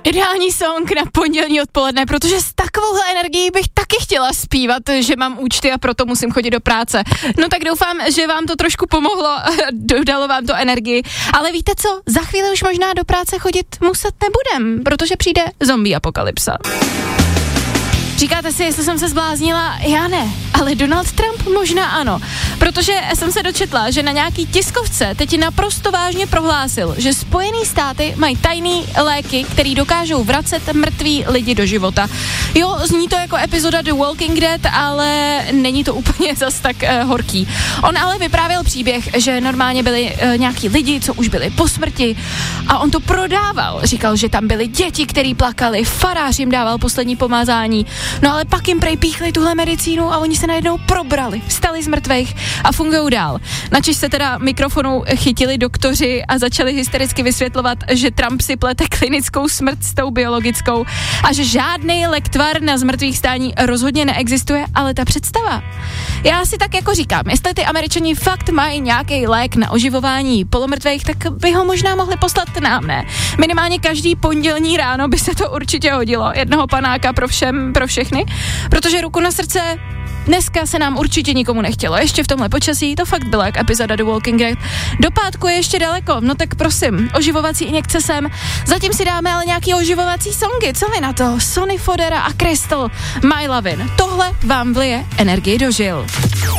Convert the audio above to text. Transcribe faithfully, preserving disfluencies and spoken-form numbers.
Ideální song na pondělní odpoledne, protože s takovouhle energií bych taky chtěla zpívat, že mám účty a proto musím chodit do práce. No tak doufám, že vám to trošku pomohlo, dodalo vám to energii, ale víte co, za chvíli už možná do práce chodit muset nebudem, protože přijde zombie apokalypsa. Říkáte si, jestli jsem se zbláznila? Já ne, ale Donald Trump možná ano, protože jsem se dočetla, že na nějaký tiskovce teď naprosto vážně prohlásil, že Spojený státy mají tajný léky, který dokážou vracet mrtvý lidi do života. Jo, zní to jako epizoda The Walking Dead, ale není to úplně zas tak uh, horký. On ale vyprávěl příběh, že normálně byli uh, nějaký lidi, co už byli po smrti a on to prodával. Říkal, že tam byly děti, který plakali, farář jim dával poslední pomazání. No ale pak jim prej píchli tuhle medicínu a oni se najednou probrali, vstali z mrtvejch a fungují dál. Načež se teda mikrofonu chytili doktoři a začali hystericky vysvětlovat, že Trump si plete klinickou smrt s tou biologickou a že žádný lektvar na zmrtvých stání rozhodně neexistuje, ale ta představa. Já si tak jako říkám, jestli ty Američani fakt mají nějaký lék na oživování polomrtvejch, tak by ho možná mohli poslat nám, ne? Minimálně každý pondělní ráno by se to určitě hodilo. Jednoho panáka pro všem, pro všechny, protože ruku na srdce, dneska se nám určitě nikomu nechtělo. Ještě v tomhle počasí, to fakt bylo jak epizoda The Walking Dead. Do pátku je ještě daleko, no tak prosím, oživovací injekce sem. Zatím si dáme ale nějaký oživovací songy, co vy na to? Sonny Fodera a Crystal, My Lovin'. Tohle vám vlije energii do žil.